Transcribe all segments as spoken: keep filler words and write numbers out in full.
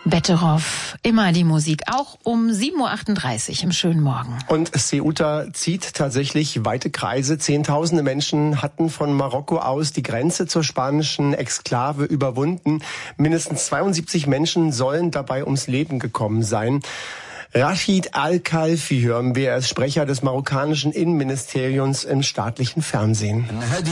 Betteroff, immer die Musik, auch um sieben Uhr achtunddreißig im schönen Morgen. Und Ceuta zieht tatsächlich weite Kreise. Zehntausende Menschen hatten von Marokko aus die Grenze zur spanischen Exklave überwunden. Mindestens zweiundsiebzig Menschen sollen dabei ums Leben gekommen sein. Rashid Al-Khalfi hören wir, er ist Sprecher des marokkanischen Innenministeriums im staatlichen Fernsehen.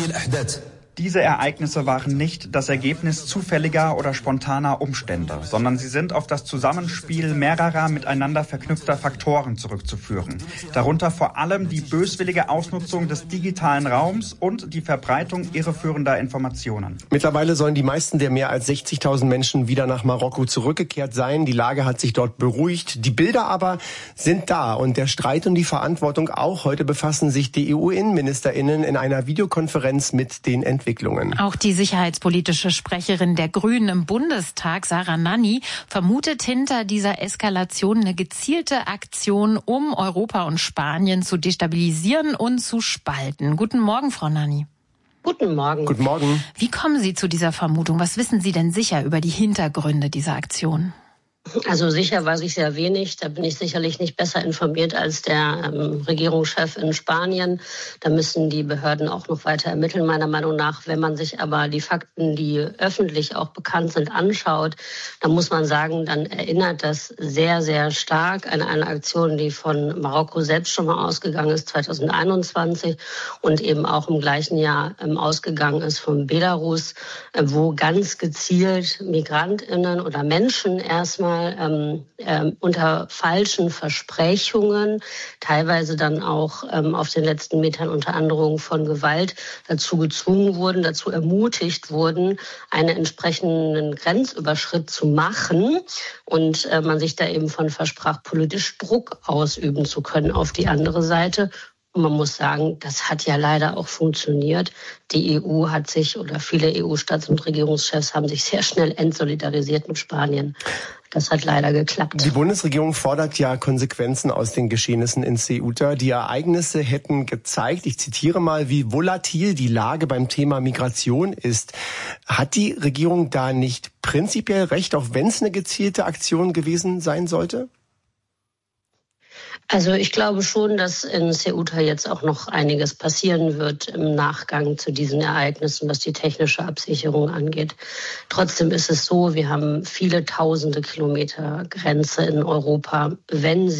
Diese Ereignisse waren nicht das Ergebnis zufälliger oder spontaner Umstände, sondern sie sind auf das Zusammenspiel mehrerer miteinander verknüpfter Faktoren zurückzuführen. Darunter vor allem die böswillige Ausnutzung des digitalen Raums und die Verbreitung irreführender Informationen. Mittlerweile sollen die meisten der mehr als sechzigtausend Menschen wieder nach Marokko zurückgekehrt sein. Die Lage hat sich dort beruhigt. Die Bilder aber sind da und der Streit und die Verantwortung auch. Heute befassen sich die E U-InnenministerInnen in einer Videokonferenz mit den Entwicklungen. Auch die sicherheitspolitische Sprecherin der Grünen im Bundestag, Sarah Nanni, vermutet hinter dieser Eskalation eine gezielte Aktion, um Europa und Spanien zu destabilisieren und zu spalten. Guten Morgen, Frau Nanni. Guten Morgen. Guten Morgen. Wie kommen Sie zu dieser Vermutung? Was wissen Sie denn sicher über die Hintergründe dieser Aktion? Also sicher weiß ich sehr wenig. Da bin ich sicherlich nicht besser informiert als der ähm, Regierungschef in Spanien. Da müssen die Behörden auch noch weiter ermitteln, meiner Meinung nach. Wenn man sich aber die Fakten, die öffentlich auch bekannt sind, anschaut, dann muss man sagen, dann erinnert das sehr, sehr stark an eine Aktion, die von Marokko selbst schon mal ausgegangen ist, zweitausendeinundzwanzig, und eben auch im gleichen Jahr ähm, ausgegangen ist von Belarus, äh, wo ganz gezielt MigrantInnen oder Menschen erstmal Ähm, ähm, unter falschen Versprechungen, teilweise dann auch ähm, auf den letzten Metern unter Androhung von Gewalt dazu gezwungen wurden, dazu ermutigt wurden, einen entsprechenden Grenzüberschritt zu machen und äh, man sich da eben von versprach, politisch Druck ausüben zu können auf die andere Seite. Und man muss sagen, das hat ja leider auch funktioniert. Die E U hat sich, oder viele E U-Staats- und Regierungschefs haben sich sehr schnell entsolidarisiert mit Spanien. Das hat leider geklappt. Die Bundesregierung fordert ja Konsequenzen aus den Geschehnissen in Ceuta. Die Ereignisse hätten gezeigt, ich zitiere mal, wie volatil die Lage beim Thema Migration ist. Hat die Regierung da nicht prinzipiell recht, auch wenn es eine gezielte Aktion gewesen sein sollte? Also ich glaube schon, dass in Ceuta jetzt auch noch einiges passieren wird im Nachgang zu diesen Ereignissen, was die technische Absicherung angeht. Trotzdem ist es so, wir haben viele tausende Kilometer Grenze in Europa. Wenn